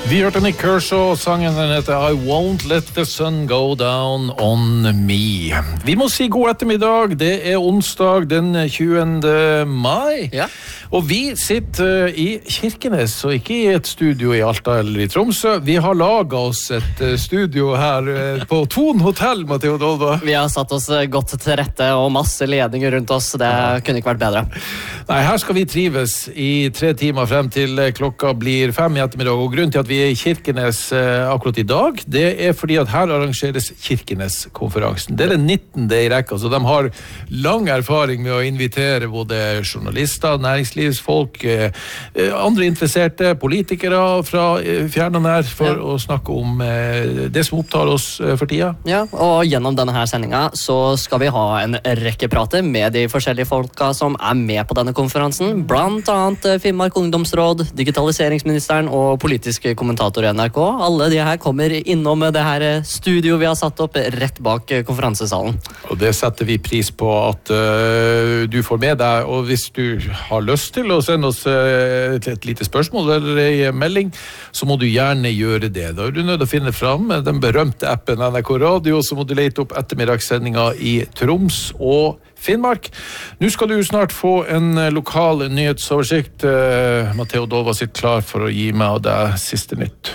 Vi hørte Nick Kershaw, sangen den heter I Won't Let the Sun Go Down on Me. Vi må si god ettermiddag, det onsdag den 20. mai. Ja. Og vi sitter i Kirkenes, og ikke i et studio i Alta eller i Tromsø. Vi har laget oss et studio her på Thon Hotel, Matteo Dolva. Vi har satt oss godt til rette og masse ledninger rundt oss, det kunne ikke vært bedre. Nei, her skal vi trives i 3 timer frem til klokka blir 5 i ettermiddag, og grunnen til at vi er i Kirkenes akkurat i dag, det er fordi at her arrangeres Kirkenes-konferansen. Det er den 19. i rekka, så de har lang erfaring med å invitere både journalister, næringslivsfolk, andre interesserte politikere fra fjern og nær for å snakke om det som opptar oss for tida. Ja, og gjennom denne her sendinga så skal vi ha en rekke prater med de forskjellige folka som er med på denne konferansen, blant annet Finnmark ungdomsråd, digitaliseringsministeren og politiske kommentator i NRK. Alle de her kommer innom det her studio vi har satt opp rett bak konferansesalen. Og det setter vi pris på at du får med deg, og hvis du har lyst til å sende oss et lite spørsmål eller en melding, så må du gjerne gjøre det. Da er du nødt til å finne fram den berømte appen NRK Radio, så må du lete opp ettermiddagssendinga i Troms og Finnmark. Nå skal du snart få en lokal nyhetsoversikt. Matteo Dolva sitter klar for å gi meg og deg siste nytt.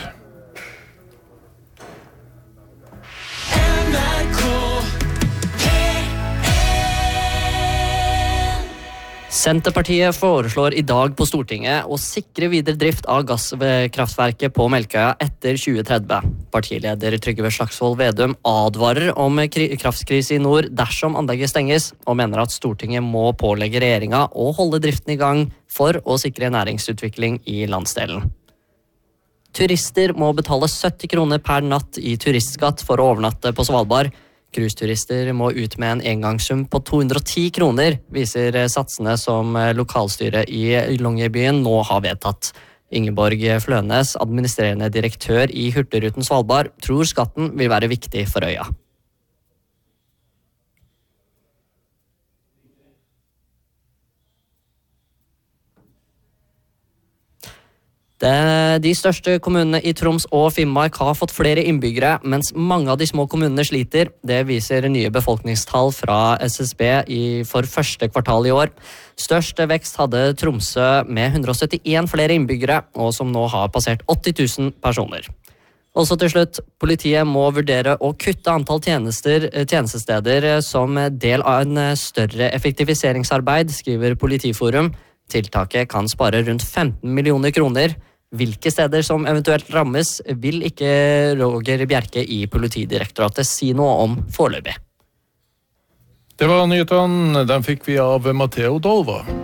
Senterpartiet foreslår i dag på Stortinget å sikre videre drift av gasskraftverket på Melkøya etter 2030. Partileder Trygve Slagsvold Vedum advarer om kraftkrise i nord dersom anlegget stenges, og mener at Stortinget må pålegge regjeringa å holde driften i gang for å sikre næringsutvikling i landsdelen. Turister må betale 70 kroner per natt i turistskatt for å overnatte på Svalbard. Cruiseturister må ut med en engangssum på 210 kroner, viser satsene som lokalstyret i Longyearbyen nå har vedtatt. Ingeborg Flønes, administrerende direktør i Hurtigruten Svalbard, tror skatten vil være viktig for øya. De største kommunene i Troms og Finnmark har fått flere innbyggere, mens mange av de små kommunene sliter. Det viser nye befolkningstall fra SSB for første kvartal i år. Største vekst hadde Tromsø med 171 flere innbyggere, og som nå har passert 80 000 personer. Også til slutt, politiet må vurdere å kutte antall tjenestesteder som del av en større effektiviseringsarbeid, skriver Politiforum. Tiltaket kan spare rundt 15 millioner kroner. Hvilke steder som eventuelt rammes, vil ikke Roger Bjerke i Politidirektoratet si noe om foreløpig. Det var nyhetene, den fikk vi av Matteo Dolva.